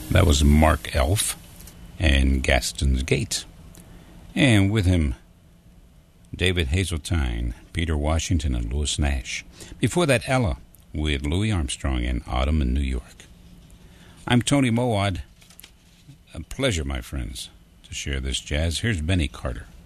That was Mark Elf and Gaston's Gate. And with him, David Hazeltine, Peter Washington, and Louis Nash. Before that, Ella with Louis Armstrong and Autumn in New York. I'm Tony Mowat. A pleasure, my friends, to share this jazz. Here's Benny Carter.